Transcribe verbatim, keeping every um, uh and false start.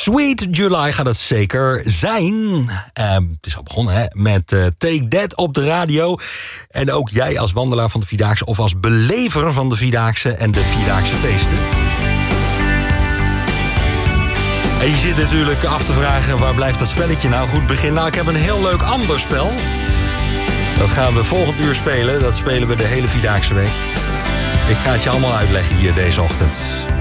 Sweet July gaat het zeker zijn. Uh, het is al begonnen hè, met uh, Take That op de radio. En ook jij als wandelaar van de Vierdaagse of als belever van de Vierdaagse en de Vierdaagse feesten. En je zit natuurlijk af te vragen, waar blijft dat spelletje nou? Goed begin. Nou, ik heb een heel leuk ander spel. Dat gaan we volgend uur spelen. Dat spelen we de hele Vierdaagse week. Ik ga het je allemaal uitleggen hier deze ochtend.